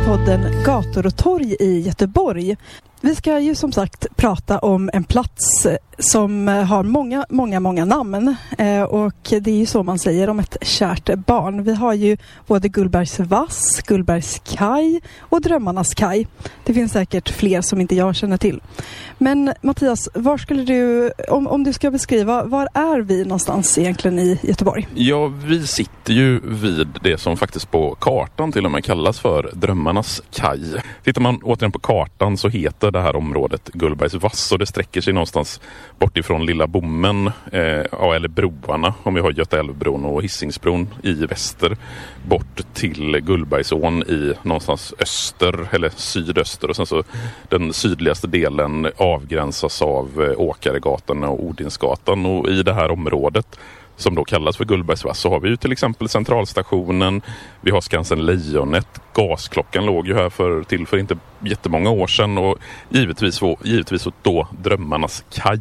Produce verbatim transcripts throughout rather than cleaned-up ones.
podden Gator och torg i Göteborg. Vi ska ju som sagt prata om en plats som har många, många, många namn. Eh, och det är ju så man säger om ett kärt barn. Vi har ju både Gullbergs vass, Gullbergs kaj och Drömmarnas kaj. Det finns säkert fler som inte jag känner till. Men Mattias, var skulle du, om, om du ska beskriva, var är vi någonstans egentligen i Göteborg? Ja, vi sitter ju vid det som faktiskt på kartan till och med kallas för Drömmarnas kaj. Tittar man återigen på kartan så heter det här området Gullbergs vass och det sträcker sig någonstans bort ifrån Lilla Bommen, eh, eller broarna, om vi har Götaälvbron och Hisingsbron i väster, bort till Gullbergsån i någonstans öster eller sydöster, och sen så den sydligaste delen avgränsas av eh, Åkaregatan och Odinsgatan, och i det här området som då kallas för Gullbergs vass så har vi ju till exempel centralstationen, vi har Skansen Lejonet, gasklockan låg ju här för, till för inte jättemånga år sedan, och givetvis, givetvis då Drömmarnas kaj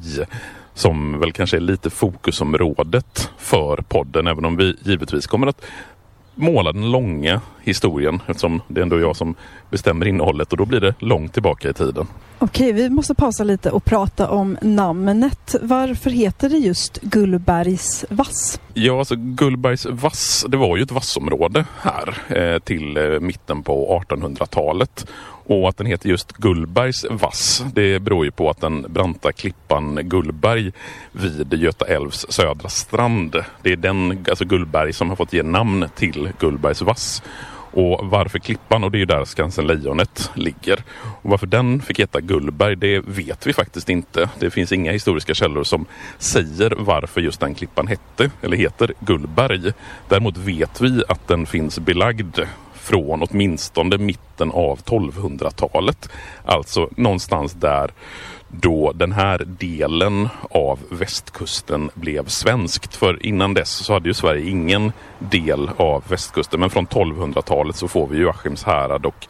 som väl kanske är lite fokusområdet för podden, även om vi givetvis kommer att måla den långa historien eftersom det är ändå jag som bestämmer innehållet, och då blir det långt tillbaka i tiden. Okej, vi måste pausa lite och prata om namnet. Varför heter det just Gullbergs vass? Ja, alltså Gullbergs vass, det var ju ett vassområde här eh, till eh, mitten på artonhundratalet. Och att den heter just Gullbergs vass, det beror ju på att den branta klippan Gullberg vid Göta älvs södra strand, det är den, alltså Gullberg, som har fått ge namn till Gullbergs vass. Och varför klippan, och det är ju där Skansen Lejonet ligger. Och varför den fick heta Gullberg, det vet vi faktiskt inte. Det finns inga historiska källor som säger varför just den klippan hette, eller heter Gullberg. Däremot vet vi att den finns belagd från åtminstone mitten av tolvhundratalet. Alltså någonstans där då den här delen av västkusten blev svenskt. För innan dess så hade ju Sverige ingen del av västkusten. Men från tolvhundratalet så får vi ju Askimshärad och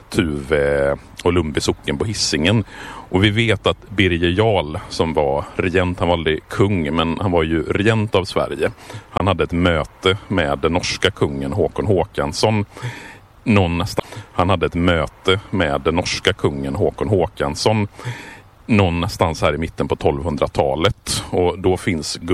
Tuve och Lundby socken på Hisingen. Och vi vet att Birger Jarl, som var regent, han var aldrig kung, men han var ju regent av Sverige. Han hade ett möte med den norska kungen Håkon Håkansson. Någonstans. Han hade ett möte med den norska kungen Håkon Håkansson någonstans här i mitten på tolvhundratalet, och då finns